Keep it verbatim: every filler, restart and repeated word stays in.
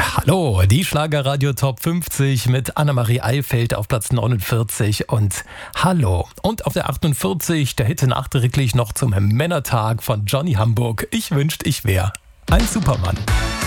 Hallo, die Schlagerradio Top fünfzig mit Annemarie Eifeld auf Platz neunundvierzig und Hallo. Und auf der achtundvierzig der Hit nachträglich noch zum Männertag von Johnny Hamburg. Ich wünscht, ich wär ein Supermann.